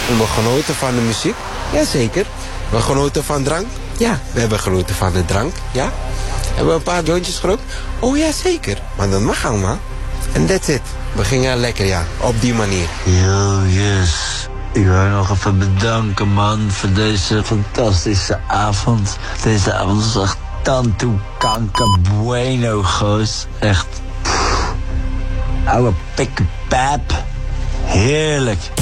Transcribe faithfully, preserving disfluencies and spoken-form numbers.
We genoten van de muziek? Jazeker. We genoten van drank? Ja, we hebben genoten van de drank. Ja. Hebben we een paar jointjes gerookt? Oh ja, zeker. Maar dat mag allemaal. En that's it. We gingen lekker, ja. Op die manier. Yo, yes. Ik wil je nog even bedanken, man, voor deze fantastische avond. Deze avond was echt tanto kanker bueno, goos. Echt. Pff. Oude pikkenpijp. Heerlijk.